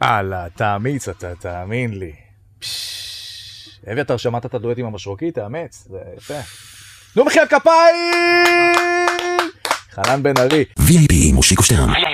הלאה, תאמיץ אתה, תאמין לי. אביתר, שמעת את הדואט עם המשרוקי? תאמץ, זה יפה. נו מחיית כפיים! חנן בן ארי. VIP מושיקו שטרן.